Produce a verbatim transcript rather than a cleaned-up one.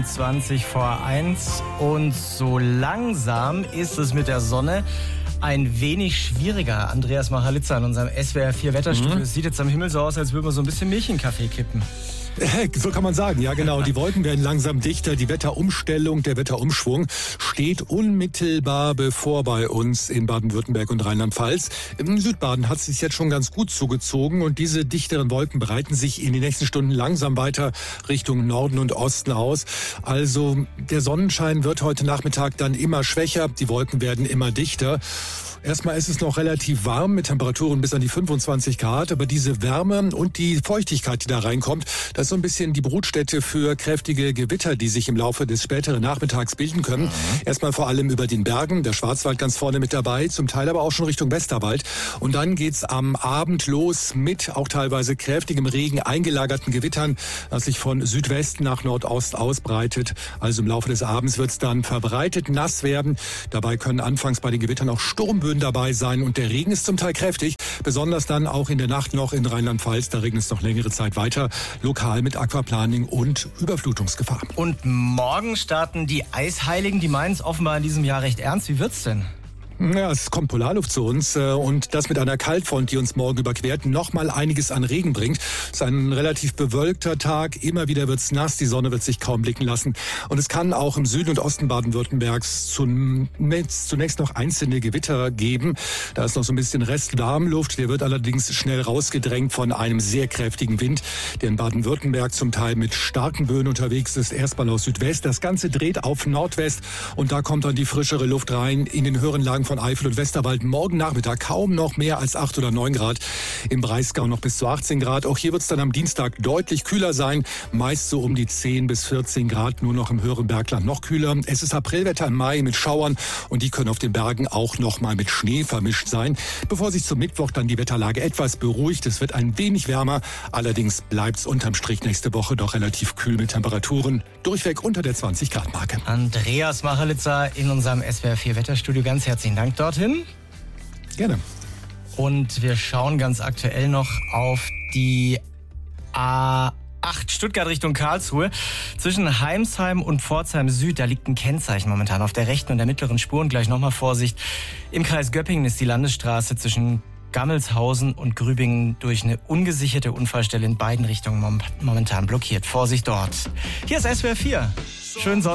fünfundzwanzig vor eins und so langsam ist es mit der Sonne ein wenig schwieriger. Andreas Machalitza in unserem S W R vier Wetterstudio. Mhm. Es sieht jetzt am Himmel so aus, als würde man so ein bisschen Milch in Kaffee kippen. So kann man sagen, ja genau. Die Wolken werden langsam dichter. Die Wetterumstellung, der Wetterumschwung steht unmittelbar bevor bei uns in Baden-Württemberg und Rheinland-Pfalz. Im Südbaden hat es sich jetzt schon ganz gut zugezogen und diese dichteren Wolken breiten sich in den nächsten Stunden langsam weiter Richtung Norden und Osten aus. Also der Sonnenschein wird heute Nachmittag dann immer schwächer. Die Wolken werden immer dichter. Erstmal ist es noch relativ warm mit Temperaturen bis an die fünfundzwanzig Grad, aber diese Wärme und die Feuchtigkeit, die da reinkommt, das ist so ein bisschen die Brutstätte für kräftige Gewitter, die sich im Laufe des späteren Nachmittags bilden können. Mhm. Erstmal vor allem über den Bergen, der Schwarzwald ganz vorne mit dabei, zum Teil aber auch schon Richtung Westerwald. Und dann geht's am Abend los mit auch teilweise kräftigem Regen, eingelagerten Gewittern, das sich von Südwesten nach Nordost ausbreitet. Also im Laufe des Abends wird's dann verbreitet nass werden. Dabei können anfangs bei den Gewittern auch Sturmböen dabei sein und der Regen ist zum Teil kräftig, besonders dann auch in der Nacht noch in Rheinland-Pfalz, da regnet es noch längere Zeit weiter, lokal mit Aquaplaning und Überflutungsgefahr. Und morgen starten die Eisheiligen, die meinen es offenbar in diesem Jahr recht ernst. Wie wird's denn? Ja, es kommt Polarluft zu uns und das mit einer Kaltfront, die uns morgen überquert, noch mal einiges an Regen bringt. Es ist ein relativ bewölkter Tag, immer wieder wird's nass, die Sonne wird sich kaum blicken lassen und es kann auch im Süden und Osten Baden-Württembergs zunächst noch einzelne Gewitter geben. Da ist noch so ein bisschen Rest Warmluft, der wird allerdings schnell rausgedrängt von einem sehr kräftigen Wind, der in Baden-Württemberg zum Teil mit starken Böen unterwegs ist, erstmal aus Südwest. Das Ganze dreht auf Nordwest und da kommt dann die frischere Luft rein in den höheren Lagen von Eifel und Westerwald. Morgen Nachmittag kaum noch mehr als acht oder neun Grad. Im Breisgau noch bis zu achtzehn Grad. Auch hier wird es dann am Dienstag deutlich kühler sein. Meist so um die zehn bis vierzehn Grad. Nur noch im höheren Bergland noch kühler. Es ist Aprilwetter im Mai mit Schauern und die können auf den Bergen auch noch mal mit Schnee vermischt sein. Bevor sich zum Mittwoch dann die Wetterlage etwas beruhigt. Es wird ein wenig wärmer. Allerdings bleibt es unterm Strich nächste Woche doch relativ kühl mit Temperaturen durchweg unter der zwanzig Grad Marke. Andreas Machalitza in unserem S W R vier Wetterstudio. Ganz herzlichen Dank dorthin. Gerne. Und wir schauen ganz aktuell noch auf die A acht Stuttgart Richtung Karlsruhe. Zwischen Heimsheim und Pforzheim Süd, da liegt ein Kennzeichen momentan auf der rechten und der mittleren Spur. Und gleich nochmal Vorsicht. Im Kreis Göppingen ist die Landesstraße zwischen Gammelshausen und Grübingen durch eine ungesicherte Unfallstelle in beiden Richtungen momentan blockiert. Vorsicht dort. Hier ist S W R vier. Schönen Sonntag.